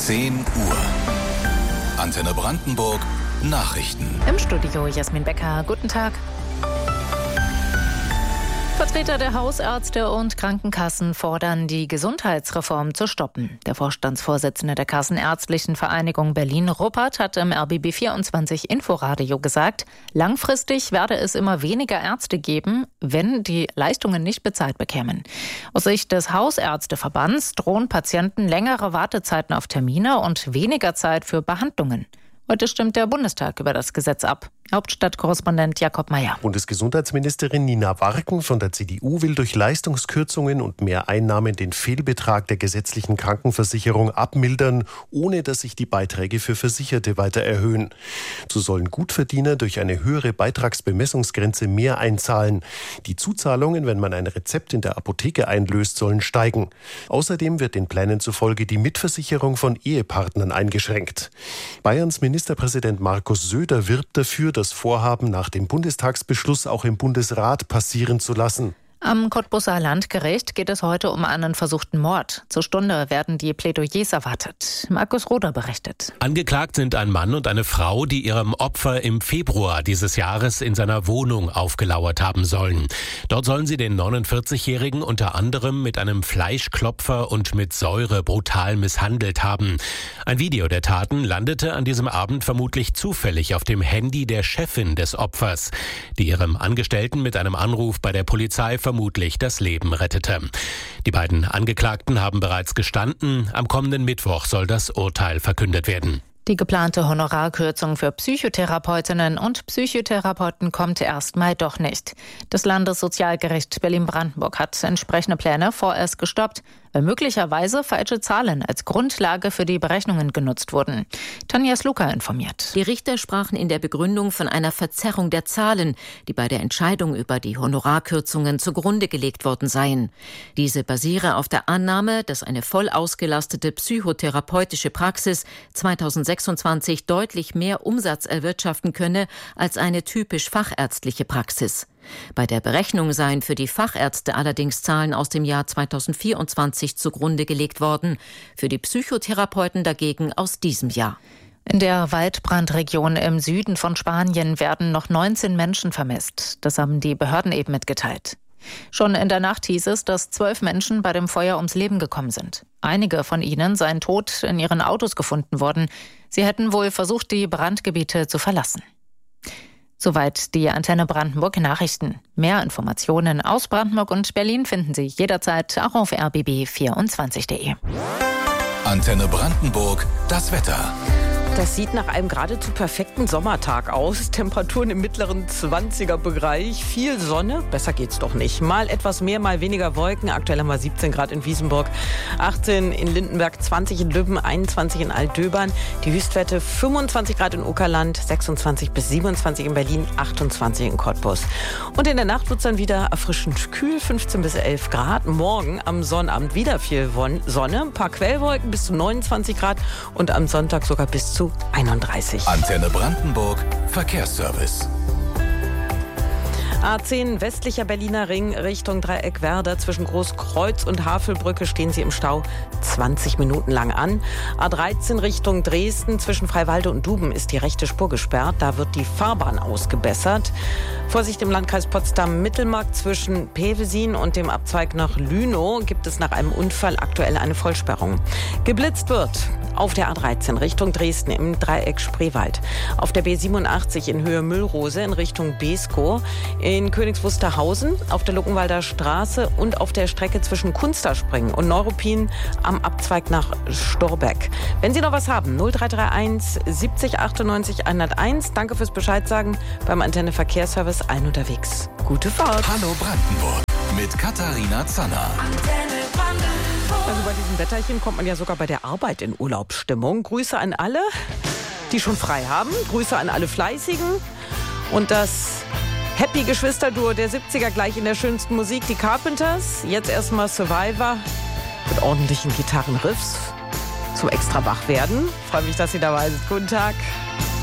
10 Uhr. Antenne Brandenburg Nachrichten. Im Studio Jasmin Becker. Guten Tag. Vertreter der Hausärzte und Krankenkassen fordern, die Gesundheitsreform zu stoppen. Der Vorstandsvorsitzende der Kassenärztlichen Vereinigung Berlin, Ruppert, hat im RBB 24 Inforadio gesagt, langfristig werde es immer weniger Ärzte geben, wenn die Leistungen nicht bezahlt bekämen. Aus Sicht des Hausärzteverbands drohen Patienten längere Wartezeiten auf Termine und weniger Zeit für Behandlungen. Heute stimmt der Bundestag über das Gesetz ab. Hauptstadtkorrespondent Jakob Mayer. Bundesgesundheitsministerin Nina Warken von der CDU will durch Leistungskürzungen und mehr Einnahmen den Fehlbetrag der gesetzlichen Krankenversicherung abmildern, ohne dass sich die Beiträge für Versicherte weiter erhöhen. So sollen Gutverdiener durch eine höhere Beitragsbemessungsgrenze mehr einzahlen. Die Zuzahlungen, wenn man ein Rezept in der Apotheke einlöst, sollen steigen. Außerdem wird den Plänen zufolge die Mitversicherung von Ehepartnern eingeschränkt. Bayerns Ministerpräsident Markus Söder wirbt dafür, das Vorhaben nach dem Bundestagsbeschluss auch im Bundesrat passieren zu lassen. Am Cottbuser Landgericht geht es heute um einen versuchten Mord. Zur Stunde werden die Plädoyers erwartet. Markus Roder berichtet. Angeklagt sind ein Mann und eine Frau, die ihrem Opfer im Februar dieses Jahres in seiner Wohnung aufgelauert haben sollen. Dort sollen sie den 49-Jährigen unter anderem mit einem Fleischklopfer und mit Säure brutal misshandelt haben. Ein Video der Taten landete an diesem Abend vermutlich zufällig auf dem Handy der Chefin des Opfers, die ihrem Angestellten mit einem Anruf bei der Polizei vermutlich das Leben rettete. Die beiden Angeklagten haben bereits gestanden. Am kommenden Mittwoch soll das Urteil verkündet werden. Die geplante Honorarkürzung für Psychotherapeutinnen und Psychotherapeuten kommt erstmal doch nicht. Das Landessozialgericht Berlin-Brandenburg hat entsprechende Pläne vorerst gestoppt, weil möglicherweise falsche Zahlen als Grundlage für die Berechnungen genutzt wurden. Tanja Sluka informiert. Die Richter sprachen in der Begründung von einer Verzerrung der Zahlen, die bei der Entscheidung über die Honorarkürzungen zugrunde gelegt worden seien. Diese basiere auf der Annahme, dass eine voll ausgelastete psychotherapeutische Praxis 2026 deutlich mehr Umsatz erwirtschaften könne als eine typisch fachärztliche Praxis. Bei der Berechnung seien für die Fachärzte allerdings Zahlen aus dem Jahr 2024 zugrunde gelegt worden, für die Psychotherapeuten dagegen aus diesem Jahr. In der Waldbrandregion im Süden von Spanien werden noch 19 Menschen vermisst. Das haben die Behörden eben mitgeteilt. Schon in der Nacht hieß es, dass 12 Menschen bei dem Feuer ums Leben gekommen sind. Einige von ihnen seien tot in ihren Autos gefunden worden. Sie hätten wohl versucht, die Brandgebiete zu verlassen. Soweit die Antenne Brandenburg Nachrichten. Mehr Informationen aus Brandenburg und Berlin finden Sie jederzeit auch auf rbb24.de. Antenne Brandenburg, das Wetter. Das sieht nach einem geradezu perfekten Sommertag aus. Temperaturen im mittleren 20er-Bereich. Viel Sonne, besser geht's doch nicht. Mal etwas mehr, mal weniger Wolken. Aktuell haben wir 17 Grad in Wiesenburg, 18 in Lindenberg, 20 in Lübben, 21 in Altdöbern. Die Höchstwerte 25 Grad in Uckerland, 26 bis 27 in Berlin, 28 in Cottbus. Und in der Nacht wird's dann wieder erfrischend kühl, 15 bis 11 Grad. Morgen am Sonnabend wieder viel Sonne, ein paar Quellwolken bis zu 29 Grad und am Sonntag sogar bis zu 31. Antenne Brandenburg Verkehrsservice. A10 westlicher Berliner Ring Richtung Dreieck Werder. Zwischen Großkreuz und Havelbrücke stehen Sie im Stau 20 Minuten lang an. A13 Richtung Dresden. Zwischen Freiwalde und Duben ist die rechte Spur gesperrt. Da wird die Fahrbahn ausgebessert. Vorsicht im Landkreis Potsdam-Mittelmark. Zwischen Pevesin und dem Abzweig nach Lünow gibt es nach einem Unfall aktuell eine Vollsperrung. Geblitzt wird auf der A13 Richtung Dresden im Dreieck Spreewald. Auf der B87 in Höhe Müllrose in Richtung Beeskow. In Königs Wusterhausen, auf der Luckenwalder Straße und auf der Strecke zwischen Kunsterspringen und Neuruppin am Abzweig nach Storbeck. Wenn Sie noch was haben, 0331 70 98 101. Danke fürs Bescheid sagen beim Antenne Verkehrsservice. Allen unterwegs. Gute Fahrt. Hallo Brandenburg mit Katharina Zanner. Also bei diesem Wetterchen kommt man ja sogar bei der Arbeit in Urlaubsstimmung. Grüße an alle, die schon frei haben. Grüße an alle Fleißigen. Und das Happy-Geschwisterduo der 70er gleich in der schönsten Musik, die Carpenters. Jetzt erstmal Survivor mit ordentlichen Gitarrenriffs zum extra wach werden. Freue mich, dass Sie dabei sind. Guten Tag.